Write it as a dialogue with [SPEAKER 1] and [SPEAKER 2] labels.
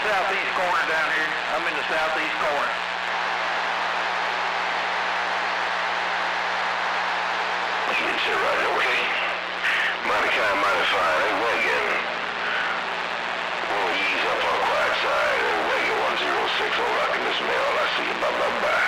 [SPEAKER 1] southeast corner down here. I'm in the southeast corner.
[SPEAKER 2] It's right, okay. Mighty kind, mighty fine. Hey, Wagon. We'll ease up on the quiet side. Hey, Wagon 106, all rocking this mail. I see you. Bye, bye, bye.